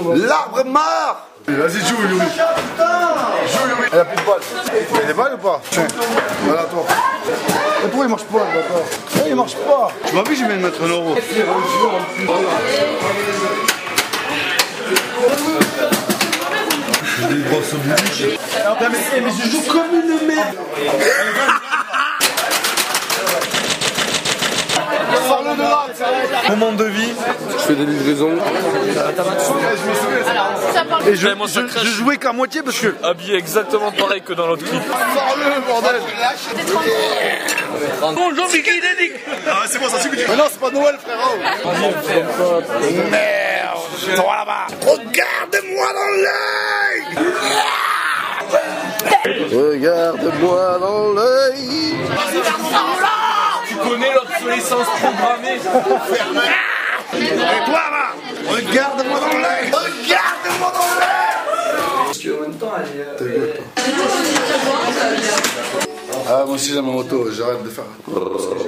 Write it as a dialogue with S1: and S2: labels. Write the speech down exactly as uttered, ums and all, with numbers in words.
S1: L'arbre mort. Vas-y, joue, Yuri. Joue, Yuri. Elle a plus de balles. Il y a des balles ou pas? Tiens. Voilà, toi. Et pourquoi il marche pas, le bâtard? Eh, il marche pas. Tu m'as vu, je viens de mettre un euro. J'ai des grosses bouches. Mais, mais je joue comme une merde. Sors-le de là. Moment de vie.
S2: Je fais des livraisons.
S1: Et je, je, je jouais qu'à moitié parce que...
S2: Habillé exactement pareil que dans l'autre clip.
S1: Sors-le, bordel.
S2: Bonjour Mickey Dédic.
S1: Ah c'est bon, ça suffit. Mais non, c'est pas Noël, frérot. Merde. Toi là-bas. Regarde-moi dans l'œil. Regarde-moi dans l'œil.
S2: Tu connais l'obsolescence programmée.
S1: Et toi là, regarde-moi dans l'œil. Regarde-moi dans l'œil. Parce qu'en même temps, elle est... Ah, moi aussi j'aime ma moto, j'arrête de faire.